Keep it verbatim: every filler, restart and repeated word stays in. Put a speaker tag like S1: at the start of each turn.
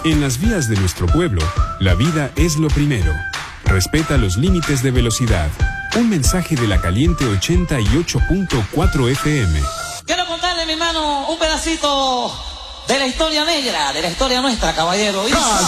S1: En las vías de nuestro pueblo, la vida es lo primero. Respeta los límites de velocidad. Un mensaje de La Caliente ochenta y ocho punto cuatro F M.
S2: Quiero contarle, mi hermano, un pedacito de la historia negra, de la historia nuestra, caballero.